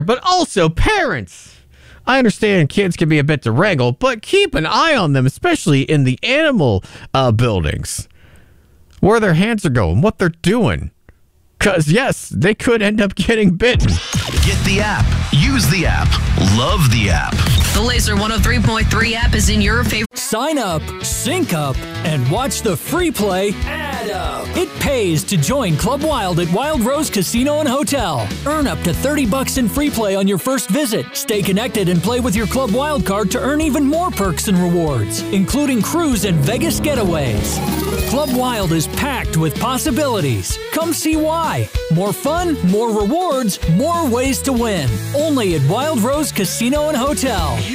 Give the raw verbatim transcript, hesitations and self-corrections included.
but also parents. I understand kids can be a bit to wrangle, but keep an eye on them, especially in the animal uh, buildings, where their hands are going, what they're doing. Because, yes, they could end up getting bitten. Get the app. Use the app. Love the app. The Laser one oh three point three app is in your favorite. Sign up, sync up, and watch the free play Add Up. It pays to join Club Wild at Wild Rose Casino and Hotel. Earn up to thirty bucks in free play on your first visit. Stay connected and play with your Club Wild card to earn even more perks and rewards, including cruise and Vegas getaways. Club Wild is packed with possibilities. Come see why. More fun, more rewards, more ways to win. Only at Wild Rose Casino and Hotel.